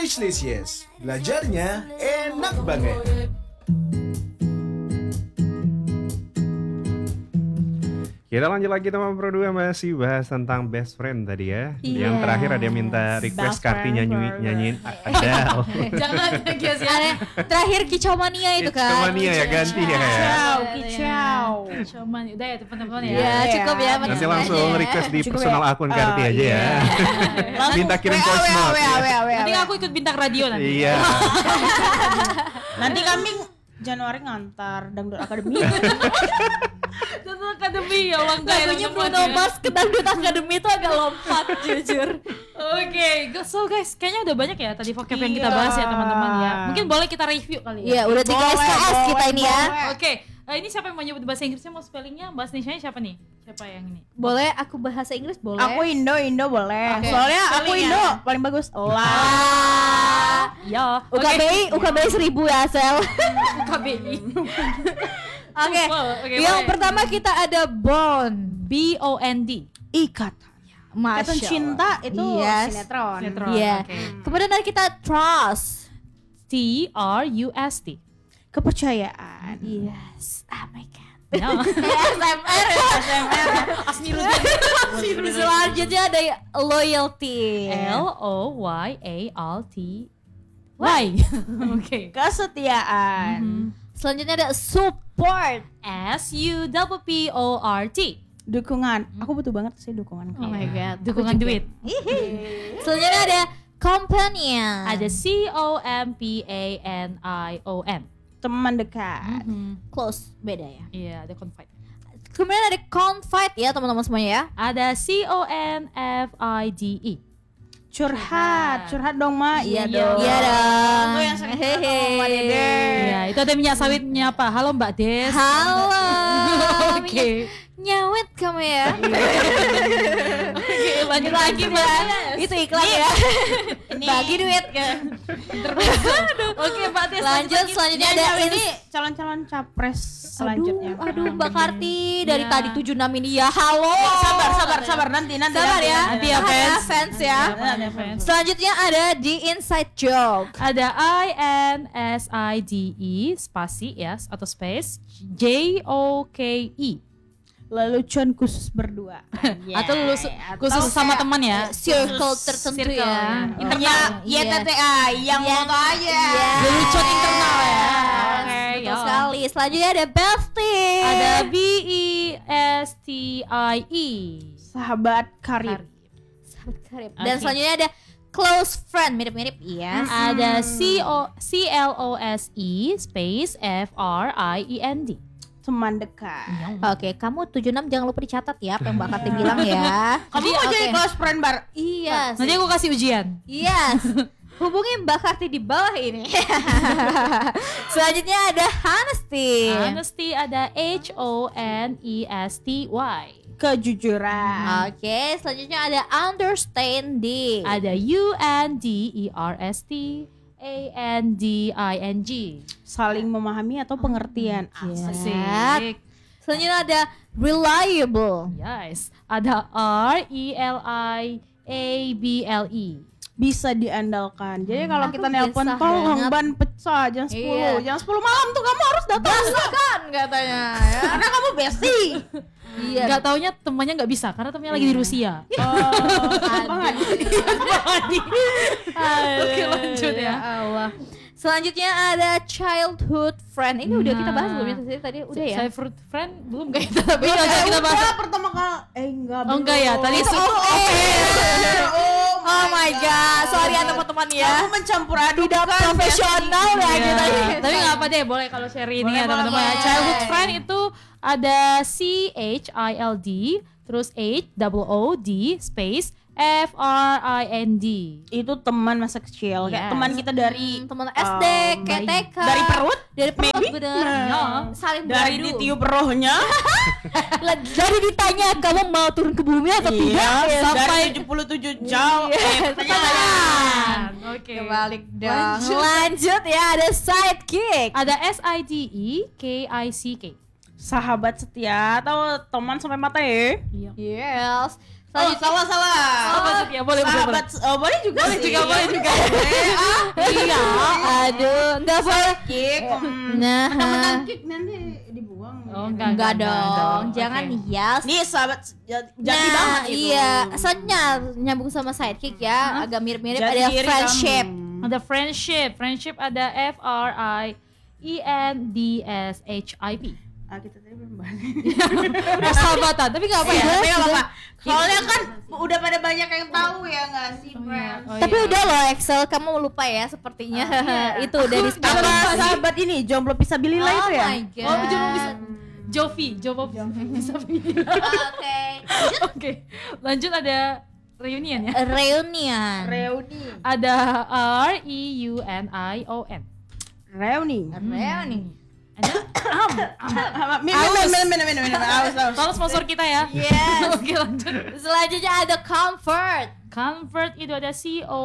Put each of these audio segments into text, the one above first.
Englishlicious. Belajarnya enak banget. Kita lanjut lagi teman Pro 2, masih bahas tentang best friend tadi ya. Yang terakhir ada yang minta request Karti nyanyiin Adele. Jangan guys ya. Terakhir Kicau Mania itu kan. Kicau Mania ya, ganti ya. Kicau. Cuman udah ya teman-teman ya. Ya cukup ya. Nanti langsung request di personal akun Karti aja ya. Minta kirim voice note. Nanti aku ikut bintang radio nanti. Iya. Nanti kami Januari ngantar Dangdut Akademi. Dangdut Akademi ya Allah enggak. Lagunya Bruno Mars ke Dangdut Akademi itu agak lompat jujur. Oke, so guys, kayaknya udah banyak ya tadi vocab yang kita bahas ya teman-teman ya. Mungkin boleh kita review kali ya. Iya, udah 3 SKS kita ini ya. Oke, ini siapa yang mau nyebut bahasa Inggrisnya, mau spellingnya, bahasa Indonesianya siapa nih? Siapa yang ini? Boleh aku bahasa Inggris boleh. Aku Indo boleh. Okay. Soalnya aku Spelling Indo ya. paling bagus. Ya, UKBI 1000 ya Sel. KBI. Oke. Yang pertama kita ada bond, BOND. Ikatan. Ikatan Masya cinta Allah. itu Yes. sinetron. Iya. Okay. Kemudian ada kita trust. TRUST. Kepercayaan. Yes. Oh my god. No. SMR. Selanjutnya ada loyalty. LOYALTY. Oke. Kesetiaan. Selanjutnya ada support. SUPPORT. Dukungan. Aku butuh banget sih dukungan. Oh my god, dukungan duit. Selanjutnya ada companion. Ada COMPANION. Teman dekat. Close, beda ya. Iya, ada confide. Kemudian ada confide ya teman-teman semuanya ya. Ada CONFIDE. Curhat dong Ma. Iya dong. Iya dong. Aku yang sering curhat sama Mbak Dede. Iya, itu ada minyak sawitnya apa? Halo Mbak Des. Halo. Oke. Nyawet kamu ya. Oke, lanjut lagi Mbak. Itu iklan ya. Bagi duit kan. Oke, Mbak Des. Lanjut selanjutnya ada ini calon-calon capres selanjutnya. Aduh Mbak Karti dari tadi 76 ini ya. Halo. Sabar nanti Sabar ya. Nanti ya, fans. Fans ya. Ada fans. Selanjutnya ada di inside joke. Ada INSIDE spasi ya atau space JOKE. Lelucon khusus berdua. Atau lulus khusus sama teman ya. Circle tertentu Circle, ya. Internal. YTTA yang foto aja. Lelucon internal ya. Oke, Betul ya. sekali. Selanjutnya ada bestie. Ada BESTIE. Sahabat karib. Sahabat karib. Dan Oke. selanjutnya ada close friend, mirip-mirip ya. Ada CLOSE space FRIEND. Teman dekat. Oke, kamu 76 jangan lupa dicatat ya apa yang Mbak Karti bilang ya. Kamu mau jadi close friend bar? Iya. Nanti aku kasih ujian. Yes. Hubungi Mbak Karti di bawah ini. Selanjutnya ada honesty. Honesty ada HONESTY. Kejujuran. Oke, selanjutnya ada understanding. Ada UNDERSTANDING. Saling memahami atau pengertian. Asik. Selanjutnya ada reliable. Yes. Ada RELIABLE. Bisa diandalkan. Jadi kalau Aku kita nelpon biasa tolong banget. ban pecah jam 10. Iya. Jam 10 malam tuh kamu harus datang. Kan katanya ya. Karena kamu bestie. Iya. Gak taunya temannya gak bisa karena temannya lagi di Rusia. Oke, lanjut ya. Allah. Selanjutnya ada childhood friend. Ini udah kita bahas belum ya tadi udah ya. Saya fruit friend belum kayak kita tapi udah kita bahas. Udah pertama kali. Enggak. Oh enggak ya, tadi Oh my god, sorry ya teman-teman ya. Aku mencampur aduk. Tidak profesional ya Iya. kita. Tapi nggak apa deh, boleh kalau share ini ya teman-teman. boleh. Childhood friend itu ada CHILD terus HOOD space FRIND. Itu teman masa kecil. Kayak Yes. teman kita dari Teman SD, kayak TK. dari perut. Dari perut Maybe. bener. Ya. Saling Dari beradu. ditiup rohnya. Dari ditanya kamu mau turun ke bumi atau tidak? Sampai 77 jauh. Pertanyaan. Oke. Kebalik dong. Lanjut ya, ada sidekick. Ada SIDEKICK. Sahabat setia atau teman sampai mata ya. Iya. Yes. Salah. Oh, maksudnya boleh. Sahabat, boleh juga sih. Boleh juga. Iya. Aduh, enggak boleh. Kick. Nah, Teman kick nanti dibuang. Oh, enggak dong. Oke. Jangan hias. Nih sahabat jadi Nah, banget gitu. iya. Soalnya nyambung sama sidekick ya, agak mirip-mirip Jadi ada diri friendship. kamu. Ada friendship ada FRIENDSHIP. Kita tadi belum bahas. Persahabatan, tapi nggak apa ya? Tapi nggak apa-apa. Soalnya kan udah pada banyak yang tahu ya nggak sih, friends? Oh, Tapi iya. udah loh Excel, kamu lupa ya sepertinya. Itu dari Apa sahabat ini jomblo pisabilillah itu ya? Oh my god. Oh, jomblo bisa. Jovi bisa begini. Oke. Oke, lanjut ada reunion ya. Reunion. Reuni. Ada REUNION. Reuni. Reunion. Ada Minum. Aus. tolong sponsor kita ya. Yes. Oke, lanjut. Selanjutnya ada comfort. Comfort itu ada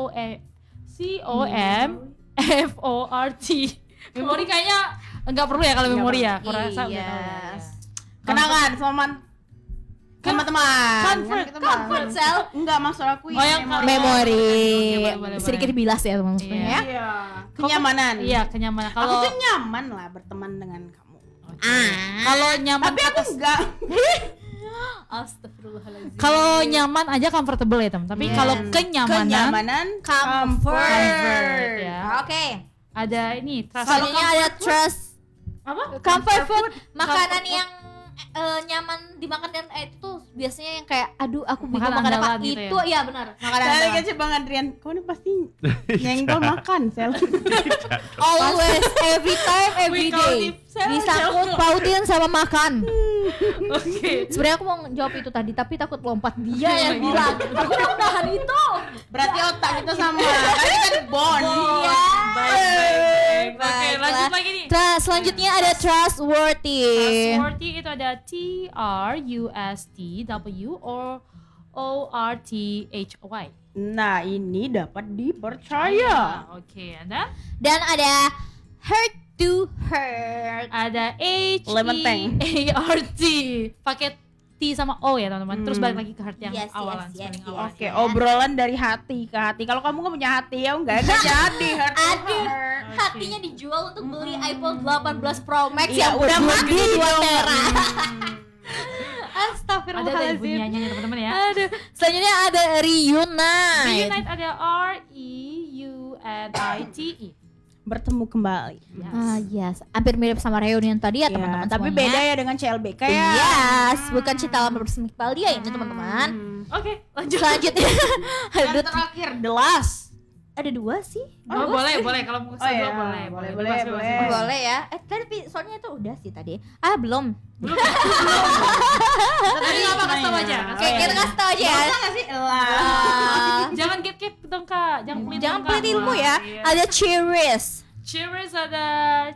COMFORT. Memori kayaknya enggak perlu ya kalau memori ya. Aku rasa udah tahu ya. Kenangan sama teman. Comfort. Comfort cell. Enggak maksud aku Oh, yang Memori. Oke, boleh. Sedikit dibilas ya teman-teman Iya. ya. Iya. Kenyamanan. Iya, kenyamanan. Aku Kalau tuh nyaman lah berteman dengan kamu. kalau nyaman Tapi aku enggak. Astagfirullahaladzim. kalau nyaman aja comfortable ya, teman. Tapi kalau kenyamanan Comfort. ya. Oke. Ada ini trust. Selanjutnya ada trust. Apa? Comfort food. Makanan yang nyaman dimakan dan itu tuh biasanya yang kayak aduh aku bingung Makanan makan apa andalan gitu itu ya benar makanan Dari andalan. kecil Bang Adrian, kau ini pasti nyenggol makan, Sel. Always, every time, every We call day. it self- Disangkut pautin sama makan. Oke. Sebenarnya aku mau jawab itu tadi, tapi takut lompat dia yang bilang. Aku udah menahan itu. Berarti otak kita sama. Kan kita bond. Iya. Baik. Oke, Baiklah. lanjut lagi nih. Selanjutnya ada trustworthy. Trustworthy itu ada TRUSTWORTHY. Nah, ini dapat dipercaya. Oke, ada Heart to heart. ada Lemon tang. HEART. Pakai T sama O ya, teman-teman. Terus balik lagi ke heart yang Yes, awalan. yes, spelling yes. awalan. Oke, obrolan dari hati ke hati. Kalau kamu nggak punya hati ya enggak jadi heart to Aduh, heart. hatinya dijual untuk beli iPhone 18 Pro Max Iya, yang udah berdua mati 2 dong. tera. Ada dari Astagfirullahaladzim. bunyinya ya, teman-teman ya. Aduh, selanjutnya ada reunite. Reunite ada REUNITE. Bertemu kembali. Yes. Ah yes, hampir mirip sama reunion tadi ya Ya, teman-teman tapi semuanya. beda ya dengan CLBK ya. Yes, bukan cinta lama bersemi dia ini teman-teman. Oke, lanjut. Selanjutnya Yang ada terakhir The Last. ada 2 sih. Oh, boleh kalau mau Oh, iya. boleh. Boleh, Bebas, boleh. bebas. Boleh ya. Tapi soalnya itu udah sih tadi. Belum. Tadi apa kasih tau aja. Oke, kita kasih tau aja ya. Masa nggak sih? Lah. Jangan gatekeep dong, Kak. Jangan pelit Jangan dong, Kak. pelit ilmu ya. Iya. Ada cheers. Cheers ada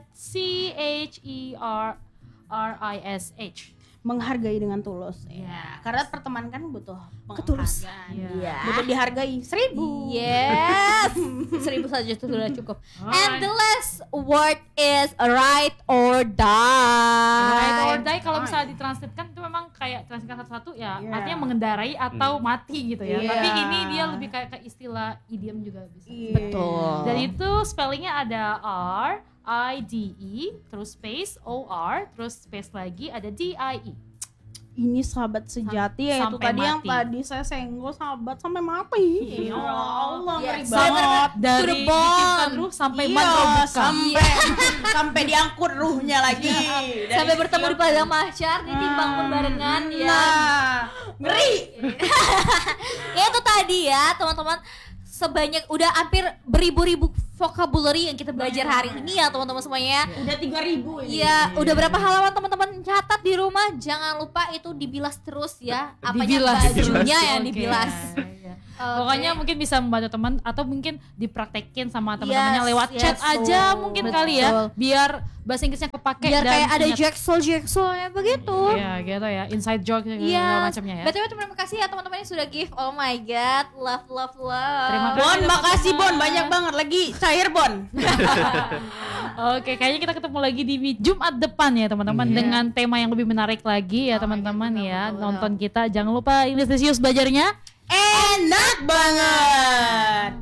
CHERRISH. Menghargai dengan tulus. Iya. Ya, karena pertemanan kan butuh Ketulus. penghargaan. Iya. Butuh dihargai 1000. Yes. 1000 saja itu sudah cukup. And Alright. the last word is right or die. Right or die kalau misalnya ditranslitkan itu memang kayak translitkan satu-satu ya, Iya. artinya mengendarai atau mati gitu ya. Iya. Tapi ini dia lebih kayak ke istilah idiom juga bisa. Iya. Betul. Dan itu spellingnya ada RIDE, terus space OR, terus space lagi ada DIE. Ini sahabat sejati ya itu Sampai tadi yang mati. tadi saya senggol sahabat sampai mati. Ya Allah, Iya, ngeri sampai banget. Dari To the bone. diciptakan ruh sampai Iya, ban kau buka. sampai diangkut ruhnya lagi. Dari Sampai bertemu di siang. padang mahsyar, ditimbang pun barengan ya. Nah, ngeri. Ya itu tadi ya teman-teman, sebanyak udah hampir beribu-ribu vocabulary yang kita belajar hari ini ya teman-teman semuanya. Udah 3000 ini. Iya, udah berapa halaman teman-teman catat di rumah? Jangan lupa itu dibilas terus ya. Apanya Dibilas. bajunya yang Oke. dibilas. Iya. Oke. Pokoknya mungkin bisa membantu teman atau mungkin dipraktekin sama teman-temannya Yes, lewat chat yes, aja betul. mungkin Betul. kali ya, biar bahasa Inggrisnya kepake Biar dan kayak ada ingat. jaksel ya begitu. Iya gitu ya, inside joke segala Iya. macamnya ya. BTW terima kasih ya teman-teman yang sudah give. Oh my god, love. Terima kasih. Bon, makasih Bon, banyak banget lagi cair Bon. Oke, kayaknya kita ketemu lagi di Jumat depan ya teman-teman dengan tema yang lebih menarik lagi ya teman-teman ya. Nonton kita, jangan lupa Inglisius belajarnya Enak banget.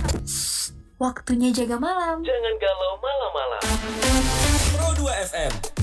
Waktunya jaga malam. Jangan galau malam-malam. Pro 2 FM